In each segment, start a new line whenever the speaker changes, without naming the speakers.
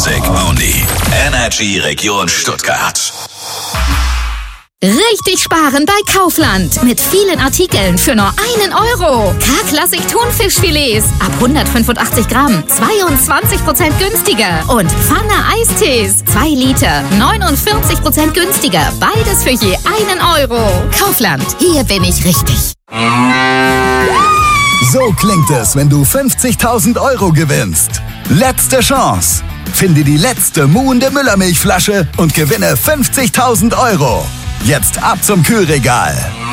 Music only. Energy Region Stuttgart.
Richtig sparen bei Kaufland. Mit vielen Artikeln für nur 1 Euro. K-Klassik Thunfischfilets ab 185 Gramm. 22% günstiger. Und Pfanne Eistees. 2 Liter. 49% günstiger. Beides für je 1 Euro. Kaufland. Hier bin ich richtig.
So klingt es, wenn du 50.000 Euro gewinnst. Letzte Chance. Finde die letzte muhende Müllermilchflasche und gewinne 50.000 Euro. Jetzt ab zum Kühlregal.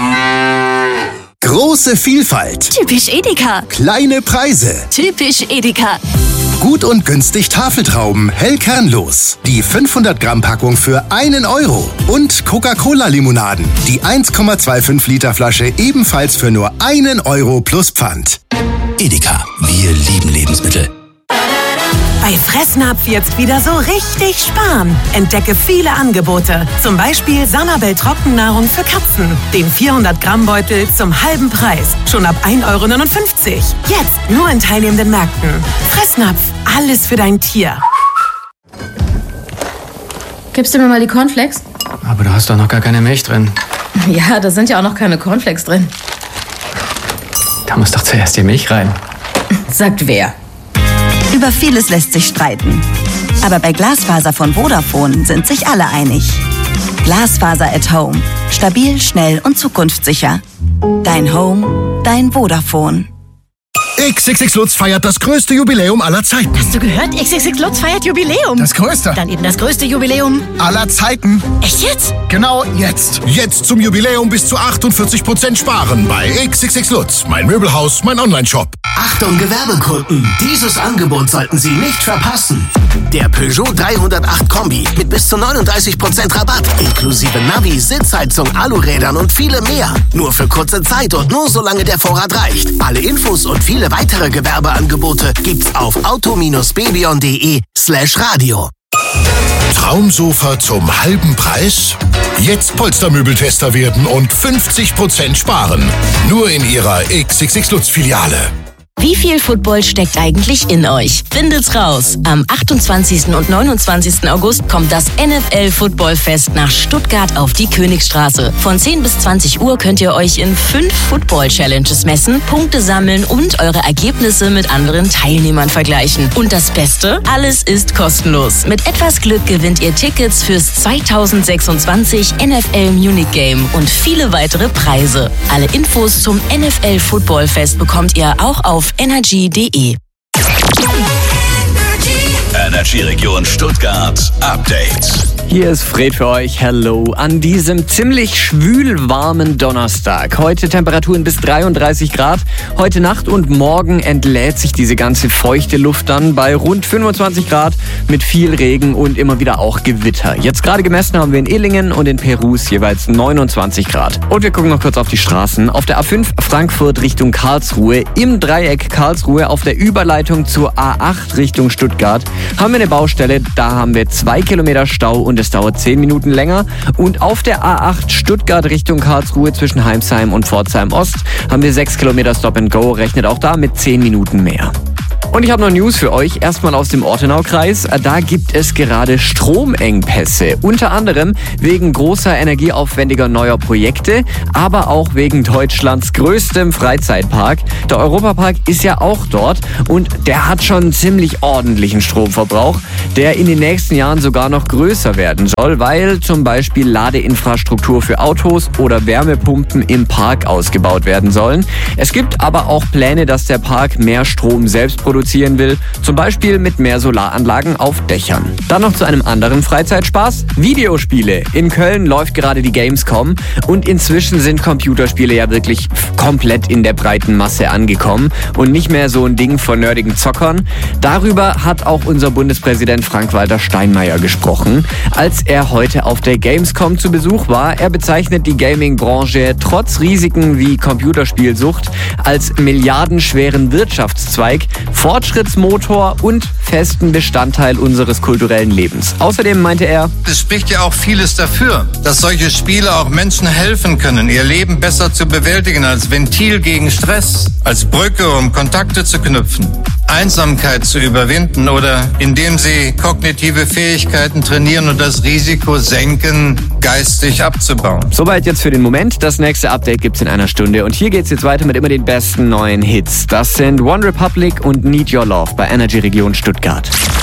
Große Vielfalt.
Typisch Edeka.
Kleine Preise.
Typisch Edeka.
Gut und günstig Tafeltrauben, hell kernlos. Die 500 Gramm Packung für 1 Euro. Und Coca-Cola-Limonaden. Die 1,25 Liter Flasche ebenfalls für nur 1 Euro plus Pfand.
Edeka, wir lieben Lebensmittel.
Bei Fressnapf jetzt wieder so richtig sparen. Entdecke viele Angebote. Zum Beispiel Sanabel Trockennahrung für Katzen. Den 400 Gramm Beutel zum halben Preis. Schon ab 1,59 Euro. Jetzt nur in teilnehmenden Märkten. Fressnapf, alles für dein Tier.
Gibst du mir mal die Cornflakes?
Aber da hast doch noch gar keine Milch drin.
Ja, da sind ja auch noch keine Cornflakes drin.
Da muss doch zuerst die Milch rein.
Sagt wer?
Über vieles lässt sich streiten. Aber bei Glasfaser von Vodafone sind sich alle einig. Glasfaser at Home. Stabil, schnell und zukunftssicher. Dein Home, dein Vodafone.
XXX Lutz feiert das größte Jubiläum aller Zeiten.
Hast du gehört? XXX Lutz feiert Jubiläum.
Das größte?
Dann eben das größte Jubiläum
Aller Zeiten.
Echt jetzt?
Genau jetzt. Jetzt zum Jubiläum bis zu 48% sparen bei XXX Lutz. Mein Möbelhaus, mein Onlineshop.
Achtung Gewerbekunden, dieses Angebot sollten Sie nicht verpassen. Der Peugeot 308 Kombi mit bis zu 39% Rabatt, inklusive Navi, Sitzheizung, Alurädern und viele mehr. Nur für kurze Zeit und nur solange der Vorrat reicht. Alle Infos und viele weitere Gewerbeangebote gibt's auf auto-babyon.de/radio.
Traumsofa zum halben Preis? Jetzt Polstermöbeltester werden und 50% sparen. Nur in Ihrer XXX Lutz Filiale.
Wie viel Football steckt eigentlich in euch? Findet's raus! Am 28. und 29. August kommt das NFL-Football-Fest nach Stuttgart auf die Königstraße. Von 10 bis 20 Uhr könnt ihr euch in 5 Football-Challenges messen, Punkte sammeln und eure Ergebnisse mit anderen Teilnehmern vergleichen. Und das Beste? Alles ist kostenlos. Mit etwas Glück gewinnt ihr Tickets fürs 2026 NFL Munich Game und viele weitere Preise. Alle Infos zum NFL-Football-Fest bekommt ihr auch auf energy.de.
Energy Region Stuttgart Update.
Hier ist Fred für euch. Hello. An diesem ziemlich schwül warmen Donnerstag. Heute Temperaturen bis 33 Grad. Heute Nacht und morgen entlädt sich diese ganze feuchte Luft dann bei rund 25 Grad mit viel Regen und immer wieder auch Gewitter. Jetzt gerade gemessen haben wir in Illingen und in Perus jeweils 29 Grad. Und wir gucken noch kurz auf die Straßen. Auf der A5 Frankfurt Richtung Karlsruhe, im Dreieck Karlsruhe auf der Überleitung zur A8 Richtung Stuttgart haben wir eine Baustelle. Da haben wir 2 Kilometer Stau und es dauert 10 Minuten länger. Und auf der A8 Stuttgart Richtung Karlsruhe zwischen Heimsheim und Pforzheim Ost haben wir 6 Kilometer Stop and Go, rechnet auch da mit 10 Minuten mehr. Und ich habe noch News für euch, erstmal aus dem Ortenaukreis. Da gibt es gerade Stromengpässe, unter anderem wegen großer energieaufwendiger neuer Projekte, aber auch wegen Deutschlands größtem Freizeitpark. Der Europapark ist ja auch dort und der hat schon einen ziemlich ordentlichen Stromverbrauch, der in den nächsten Jahren sogar noch größer werden soll, weil zum Beispiel Ladeinfrastruktur für Autos oder Wärmepumpen im Park ausgebaut werden sollen. Es gibt aber auch Pläne, dass der Park mehr Strom selbst produzieren will, zum Beispiel mit mehr Solaranlagen auf Dächern. Dann noch zu einem anderen Freizeitspaß, Videospiele. In Köln läuft gerade die Gamescom und inzwischen sind Computerspiele ja wirklich komplett in der breiten Masse angekommen und nicht mehr so ein Ding von nerdigen Zockern. Darüber hat auch unser Bundespräsident Frank-Walter Steinmeier gesprochen, als er heute auf der Gamescom zu Besuch war. Er bezeichnet die Gaming-Branche trotz Risiken wie Computerspielsucht als milliardenschweren Wirtschaftszweig, Fortschrittsmotor und festen Bestandteil unseres kulturellen Lebens. Außerdem meinte er,
es spricht ja auch vieles dafür, dass solche Spiele auch Menschen helfen können, ihr Leben besser zu bewältigen, als Ventil gegen Stress, als Brücke, um Kontakte zu knüpfen. Einsamkeit zu überwinden oder indem sie kognitive Fähigkeiten trainieren und das Risiko senken, geistig abzubauen.
Soweit jetzt für den Moment. Das nächste Update gibt's in einer Stunde. Und hier geht's jetzt weiter mit immer den besten neuen Hits. Das sind One Republic und Need Your Love bei Energy Region Stuttgart.